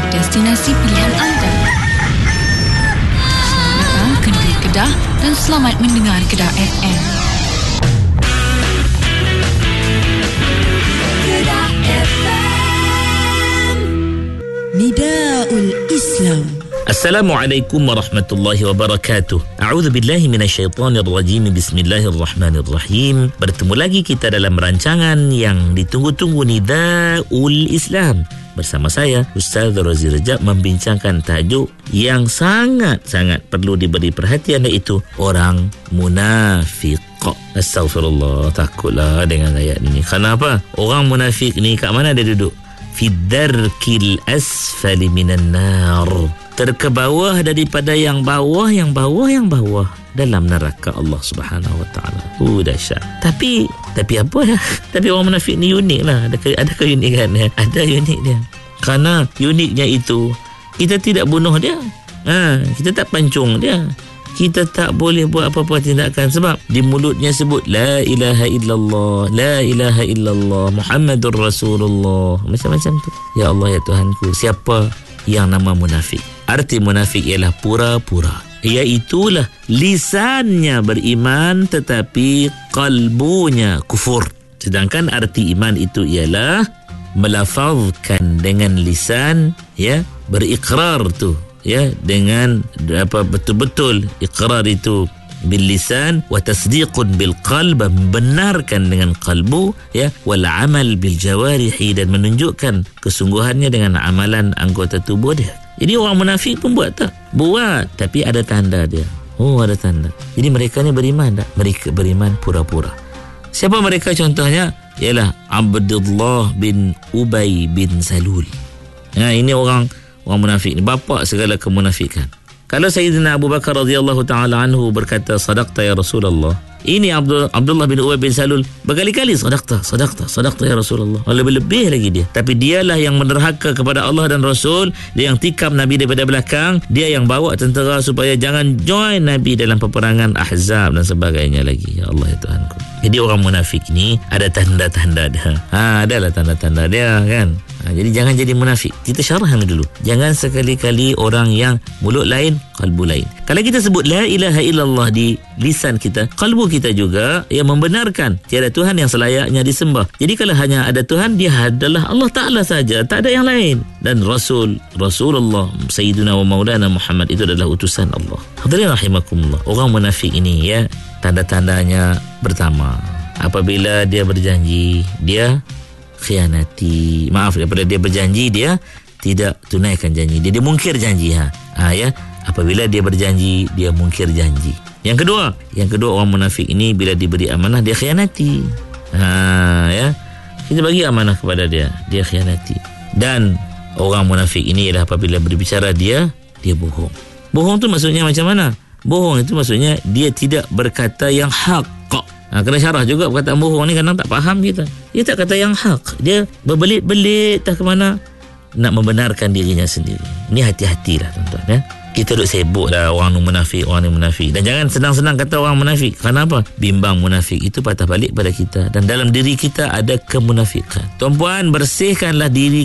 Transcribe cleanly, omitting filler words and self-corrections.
destinasi pilihan anda. Selamat datang ke negeri Kedah dan selamat mendengar Kedah FM. Kedah FM. Nidaul Islam. Assalamualaikum warahmatullahi wabarakatuh. A'udzu billahi minasyaitonir rajim. Bismillahirrahmanirrahim. Bertemu lagi kita dalam rancangan yang ditunggu-tunggu, Nidaul Islam. Bersama saya Ustaz Razi Rajab membincangkan tajuk yang sangat-sangat perlu diberi perhatian, iaitu orang munafik. Astaghfirullah, takutlah dengan ayat ini. Kenapa? Orang munafik ni kat mana dia duduk? Fi darkil asfali minan nar. Terkebawah daripada yang bawah dalam neraka Allah Subhanahu Wa Taala. Dahsyat. Tapi apa ya? Tapi orang munafik ni unik lah. Ada keunikan dia. Ada unik dia. Kerana uniknya itu, kita tidak bunuh dia. Kita tak pancung dia. Kita tak boleh buat apa-apa tindakan, sebab di mulutnya sebut la ilaha illallah, la ilaha illallah, Muhammadur Rasulullah, macam-macam tu. Ya Allah, ya Tuhanku. Siapa yang nama munafik? Arti munafik ialah pura-pura. Iaitulah lisannya beriman tetapi kalbunya kufur. Sedangkan arti iman itu ialah melafazkan dengan lisan, ya, berikrar tu, ya, dengan betul-betul ikrar itu bil lisan, wa tasdiqun bil qalb, membenarkan dengan kalbu, ya, wal amal bil jawarihi, dan menunjukkan kesungguhannya dengan amalan anggota tubuh dia. Jadi orang munafik pun buat tak? Buat, tapi ada tanda dia. Ada tanda. Jadi mereka ni beriman tak? Mereka beriman pura-pura. Siapa mereka contohnya? Ialah Abdullah bin Ubay bin Salul. Ini orang munafik ni, bapa segala kemunafikan. Kalau Sayyidina Abu Bakar radhiyallahu ta'ala anhu berkata, sadaqta ya Rasulullah, ini Abdullah bin Ubay bin Salul berkali-kali sadaqta ya Rasulullah. Lebih-lebih lagi dia. Tapi dialah yang menerhaka kepada Allah dan Rasul. Dia yang tikam Nabi daripada belakang. Dia yang bawa tentera supaya jangan join Nabi dalam peperangan Ahzab dan sebagainya lagi. Ya Allah, ya Tuhanku. Jadi orang munafik ni ada tanda-tanda dia. Adalah tanda-tanda dia, kan. Jadi jangan jadi munafik. Kita syarahkan dulu. Jangan sekali-kali orang yang mulut lain, kalbu lain. Kalau kita sebut la ilaha illallah di lisan kita, kalbu kita juga yang membenarkan tiada Tuhan yang selayaknya disembah. Jadi kalau hanya ada Tuhan, dia adalah Allah Ta'ala saja, tak ada yang lain. Dan Rasulullah Sayyidina wa Maulana Muhammad itu adalah utusan Allah. Hadirin rahimakumullah. Orang munafik ini, ya, tanda-tandanya pertama, apabila dia berjanji, dia khianati. Daripada dia berjanji, dia tidak tunaikan janji. Dia mungkir janji. Ya. Apabila dia berjanji, dia mungkir janji. Yang kedua, orang munafik ini bila diberi amanah, dia khianati. Ya. Kita bagi amanah kepada dia khianati. Dan orang munafik ini ialah apabila berbicara dia bohong. Bohong tu maksudnya macam mana? Bohong itu maksudnya dia tidak berkata yang hak. Kena syarah juga perkataan bohong ni, kadang tak faham kita. Dia tak kata yang hak. Dia berbelit-belit tak ke mana nak membenarkan dirinya sendiri. Ni hati-hatilah tuan-tuan, ya. Kita duk sibuk dah orang ni munafik. Dan jangan senang-senang kata orang munafik. Kenapa? Bimbang munafik itu patah balik pada kita. Dan dalam diri kita ada kemunafikan. Tuan-puan, bersihkanlah diri